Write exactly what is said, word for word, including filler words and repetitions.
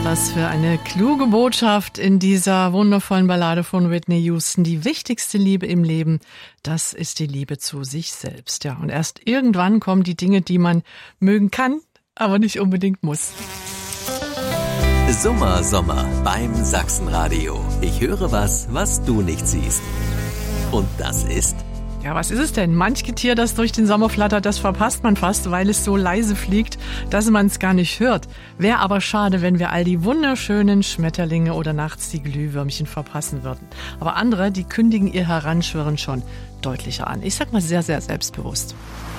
Was für eine kluge Botschaft in dieser wundervollen Ballade von Whitney Houston. Die wichtigste Liebe im Leben, das ist die Liebe zu sich selbst. Ja, und erst irgendwann kommen die Dinge, die man mögen kann, aber nicht unbedingt muss. Sommer, Sommer beim Sachsenradio. Ich höre was, was du nicht siehst. Und das ist... Ja, was ist es denn? Manch Getier, das durch den Sommer flattert, das verpasst man fast, weil es so leise fliegt, dass man es gar nicht hört. Wäre aber schade, wenn wir all die wunderschönen Schmetterlinge oder nachts die Glühwürmchen verpassen würden. Aber andere, die kündigen ihr Heranschwirren schon deutlicher an. Ich sag mal sehr, sehr selbstbewusst.